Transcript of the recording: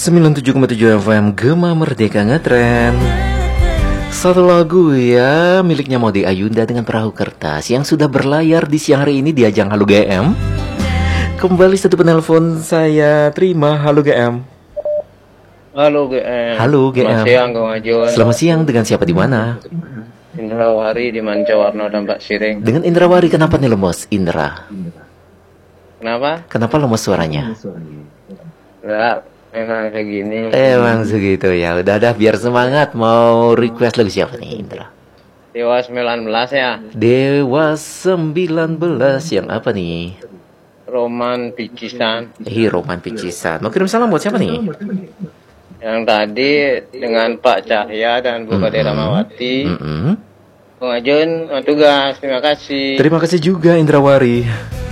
97,7 FM Gema Merdeka Ngetren. Satu lagu ya miliknya Maudy Ayunda dengan Perahu Kertas yang sudah berlayar di siang hari ini di ajang Halo GM. Kembali satu penelpon saya terima. Halo GM. Halo GM. Halo GM. Selamat siang Kang Ajun. Selamat siang, dengan siapa di mana? Indrawari di Mancawarno dan Pak Siring. Dengan Indrawari. Kenapa nih lemes Indra? Kenapa? Kenapa lemes suaranya? Enggak, memang kayak gini. Emang segitu ya. Udah biar semangat. Mau request lagu siapa nih Indra? Dewa 19 ya. Dewa 19 yang apa nih? Roman Picisan. Roman Picisan. Mau kirim salam buat siapa nih? Yang tadi dengan Pak Cahya dan Bu Kade Ramawati. Kang Ajun, tugas. Terima kasih. Terima kasih juga Indrawari.